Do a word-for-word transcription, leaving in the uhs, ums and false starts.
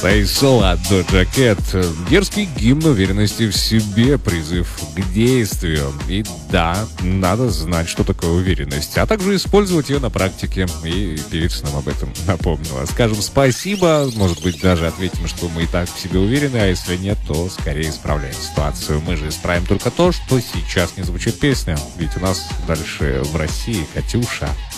Say So от Doja Cat. Дерзкий гимн уверенности в себе, призыв к действию. И да, надо знать, что такое уверенность, а также использовать ее на практике. И певица нам об этом напомнила. Скажем спасибо, может быть, даже ответим, что мы и так в себе уверены, а если нет, то скорее исправляем ситуацию. Мы же исправим только то, что сейчас не звучит песня. Ведь у нас дальше в России Катюша.